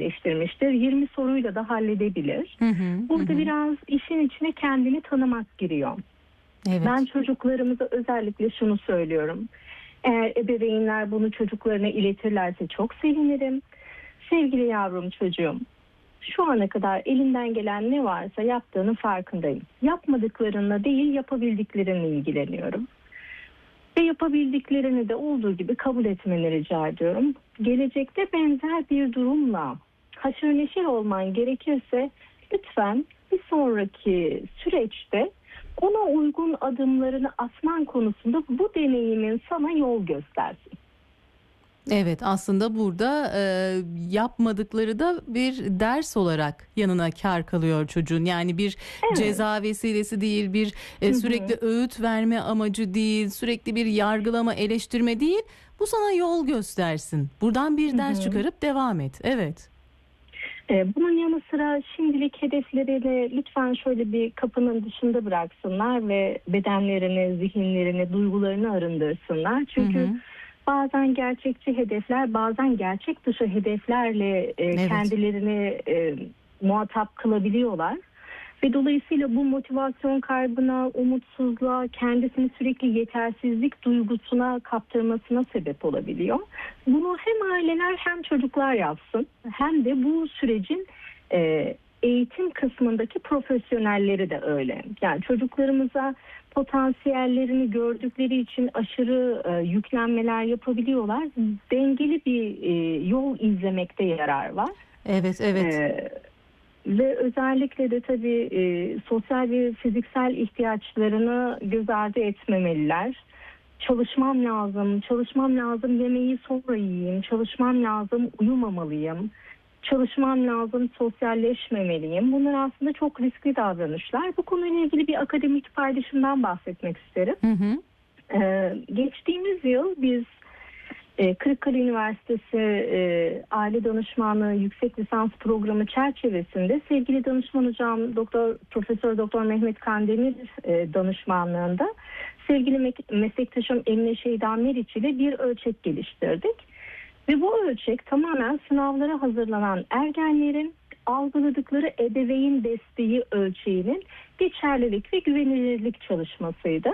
yerleştirmiştir. 20 soruyla da halledebilir. Burada biraz işin içine kendini tanımak giriyor. Evet. Ben çocuklarımıza özellikle şunu söylüyorum. Eğer ebeveynler bunu çocuklarına iletirlerse çok sevinirim. Sevgili yavrum, çocuğum, şu ana kadar elinden gelen ne varsa yaptığının farkındayım. Yapmadıklarınla değil, yapabildiklerinle ilgileniyorum. Ve yapabildiklerini de olduğu gibi kabul etmeni rica ediyorum. Gelecekte benzer bir durumla haşır neşir olman gerekirse lütfen bir sonraki süreçte ona uygun adımlarını atman konusunda bu deneyimin sana yol göstersin. Evet, aslında burada yapmadıkları da bir ders olarak yanına kâr kalıyor çocuğun. Yani bir ceza vesilesi değil, bir sürekli öğüt verme amacı değil, sürekli bir yargılama, eleştirme değil. Bu sana yol göstersin. Buradan bir ders çıkarıp devam et. Evet. Bunun yanı sıra şimdilik hedeflerini lütfen şöyle bir kapının dışında bıraksınlar ve bedenlerini, zihinlerini, duygularını arındırsınlar. Çünkü bazen gerçekçi hedefler, bazen gerçek dışı hedeflerle kendilerini muhatap kılabiliyorlar. Ve dolayısıyla bu motivasyon kaybına, umutsuzluğa, kendisini sürekli yetersizlik duygusuna kaptırmasına sebep olabiliyor. Bunu hem aileler hem çocuklar yapsın, hem de bu sürecin eğitim kısmındaki profesyonelleri de öyle. Yani çocuklarımıza potansiyellerini gördükleri için aşırı yüklenmeler yapabiliyorlar. Dengeli bir yol izlemekte yarar var. Evet, evet. Ve özellikle de tabii sosyal ve fiziksel ihtiyaçlarını göz ardı etmemeliler. Çalışmam lazım, yemeği sonra yiyeyim, çalışmam lazım, uyumamalıyım, çalışmam lazım, sosyalleşmemeliyim. Bunlar aslında çok riskli davranışlar. Bu konuyla ilgili bir akademik paylaşımdan bahsetmek isterim. Geçtiğimiz yıl biz Kırıkkale Üniversitesi Aile Danışmanlığı Yüksek Lisans Programı çerçevesinde sevgili danışman hocam Profesör Doktor Mehmet Kandemir danışmanlığında sevgili meslektaşım Emine Şeyda Meriç ile bir ölçek geliştirdik. Ve bu ölçek tamamen sınavlara hazırlanan ergenlerin algıladıkları ebeveyn desteği ölçeğinin geçerlilik ve güvenilirlik çalışmasıydı.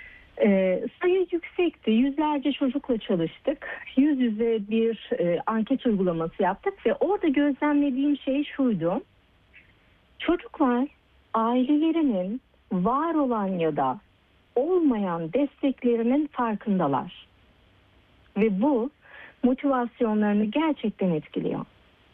Sayı yüksekti. Yüzlerce çocukla çalıştık. Yüz yüze bir anket uygulaması yaptık ve orada gözlemlediğim şey şuydu. Çocuklar ailelerinin var olan ya da olmayan desteklerinin farkındalar. Ve bu motivasyonlarını gerçekten etkiliyor.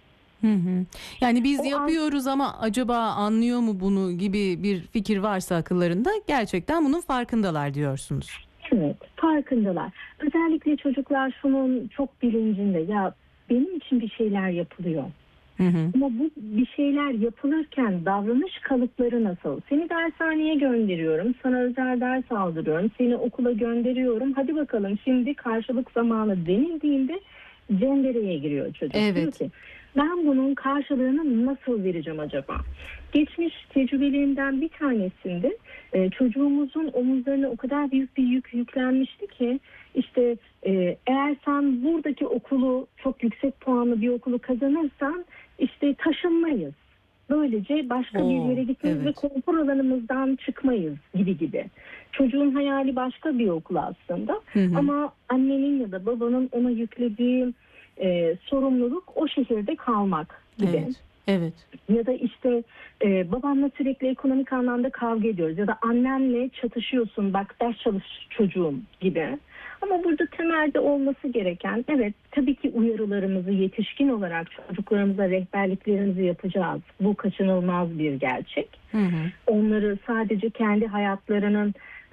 Yani biz yapıyoruz ama acaba anlıyor mu bunu gibi bir fikir varsa akıllarında gerçekten bunun farkındalar diyorsunuz. Evet, farkındalar. Özellikle çocuklar şunun çok bilincinde, ya benim için bir şeyler yapılıyor. Ama bu bir şeyler yapılırken davranış kalıpları nasıl? Seni dershaneye gönderiyorum, sana özel ders aldırıyorum, seni okula gönderiyorum. Hadi bakalım şimdi karşılık zamanı denildiğinde cendereye giriyor çocuk. Evet. Diyor ki ben bunun karşılığını nasıl vereceğim acaba? Geçmiş tecrübelerimden bir tanesinde çocuğumuzun omuzlarına o kadar büyük bir yük yüklenmişti ki işte eğer sen buradaki okulu çok yüksek puanlı bir okulu kazanırsan işte taşınmayız. Böylece başka bir yere gitmeyiz ve konfor alanımızdan çıkmayız gibi. Çocuğun hayali başka bir okul aslında. Ama annenin ya da babanın ona yüklediği sorumluluk o şehirde kalmak gibi. Evet. Ya da işte babanla sürekli ekonomik anlamda kavga ediyoruz ya da annenle çatışıyorsun, bak ders çalış çocuğum gibi. Ama burada temelde olması gereken, evet tabii ki uyarılarımızı yetişkin olarak çocuklarımıza rehberliklerimizi yapacağız. Bu kaçınılmaz bir gerçek. Onları sadece kendi hayatlarının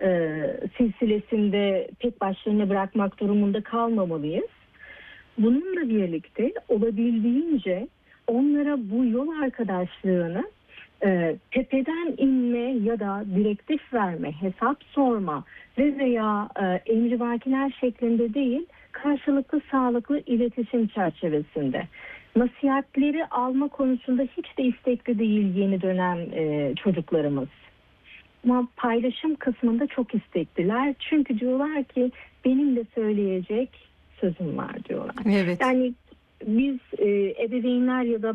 silsilesinde tek başlarına bırakmak durumunda kalmamalıyız. Bununla birlikte olabildiğince onlara bu yol arkadaşlığını tepeden inme ya da direktif verme, hesap sorma veya emrivakiler şeklinde değil, karşılıklı sağlıklı iletişim çerçevesinde. Nasihatleri alma konusunda hiç de istekli değil yeni dönem çocuklarımız. Ama paylaşım kısmında çok istekliler. Çünkü diyorlar ki benim de söyleyecek sözüm var diyorlar. Evet. Yani biz ebeveynler ya da